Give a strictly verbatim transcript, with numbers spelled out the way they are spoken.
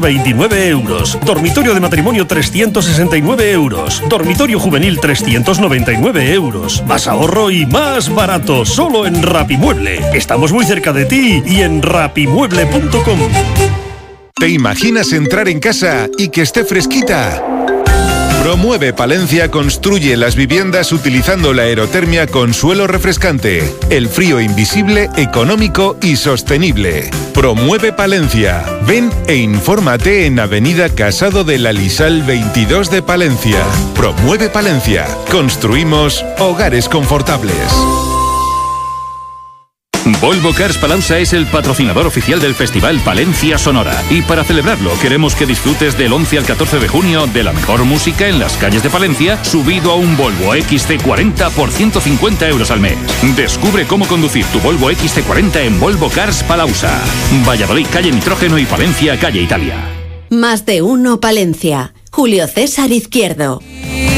veintinueve euros. Dormitorio de matrimonio trescientos sesenta y nueve euros. Dormitorio juvenil trescientos noventa y nueve euros. Más ahorro y más barato, solo en Rapimueble. Estamos muy cerca de ti y en rapimueble punto com. ¿Te imaginas entrar en casa y que esté fresquita? Promueve Palencia construye las viviendas utilizando la aerotermia con suelo refrescante. El frío invisible, económico y sostenible. Promueve Palencia. Ven e infórmate en Avenida Casado de la Lisal veintidós de Palencia. Promueve Palencia. Construimos hogares confortables. Volvo Cars Palauza es el patrocinador oficial del Festival Palencia Sonora. Y para celebrarlo, queremos que disfrutes del once al catorce de junio de la mejor música en las calles de Palencia, subido a un Volvo X C cuarenta por ciento cincuenta euros al mes. Descubre cómo conducir tu Volvo X C cuarenta en Volvo Cars Palauza. Valladolid, calle Nitrógeno, y Palencia, calle Italia. Más de uno Palencia. Julio César Izquierdo.